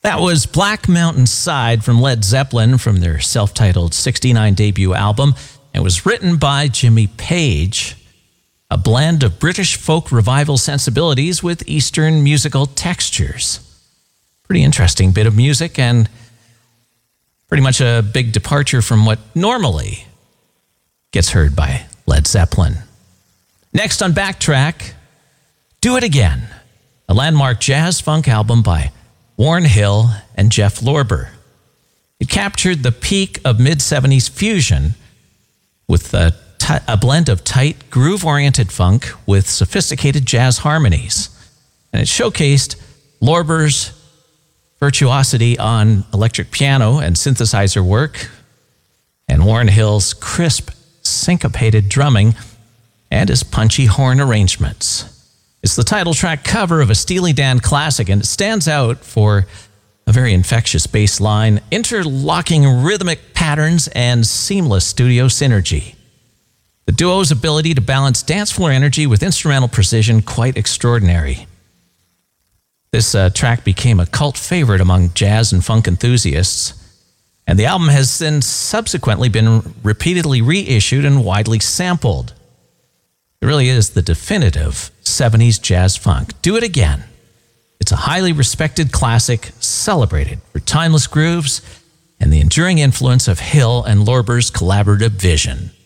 That was Black Mountain Side from Led Zeppelin from their self-titled 1969 debut album. It was written by Jimmy Page, a blend of British folk revival sensibilities with Eastern musical textures. Pretty interesting bit of music and pretty much a big departure from what normally gets heard by Led Zeppelin. Next on Backtrack, Do It Again, a landmark jazz funk album by Warren Hill and Jeff Lorber. It captured the peak of mid-70s fusion with a blend of tight, groove-oriented funk with sophisticated jazz harmonies. And it showcased Lorber's virtuosity on electric piano and synthesizer work, and Warren Hill's crisp, syncopated drumming and his punchy horn arrangements. It's the title track cover of a Steely Dan classic, and it stands out for a very infectious bass line, interlocking rhythmic patterns, and seamless studio synergy. The duo's ability to balance dance floor energy with instrumental precision, quite extraordinary. This track became a cult favorite among jazz and funk enthusiasts, and the album has since subsequently been repeatedly reissued and widely sampled. It really is the definitive 70s jazz funk. Do It Again. It's a highly respected classic celebrated for timeless grooves and the enduring influence of Hill and Lorber's collaborative vision.